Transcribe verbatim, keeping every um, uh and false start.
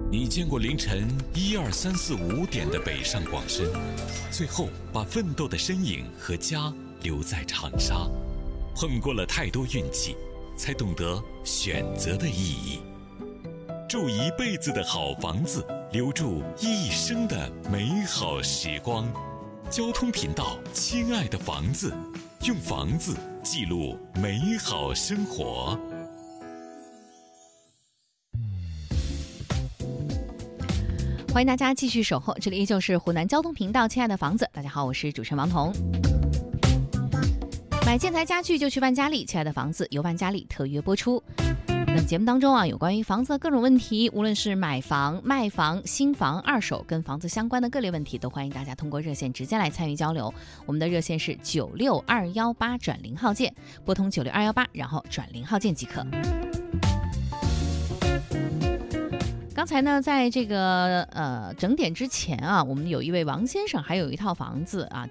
你见过凌晨一二三四五点的北上广深，最后把奋斗的身影和家留在长沙。碰过了太多运气，才懂得选择的意义。住一辈子的好房子，留住一生的美好时光。交通频道，亲爱的房子，用房子记录美好生活。 欢迎大家继续守候，这里依旧是湖南交通频道，亲爱的房子。大家好，我是主持人王彤。买建材家具就去万家丽，亲爱的房子由万家丽特约播出。那么节目当中啊，有关于房子的各种问题，无论是买房、卖房、新房、二手跟房子相关的各类问题，都欢迎大家通过热线直接来参与交流。我们的热线是九六二一八转零号键，拨通九六二一八，然后转零号键即可。刚才呢，在这个呃整点之前啊，我们有一位王先生，还有一套房子啊，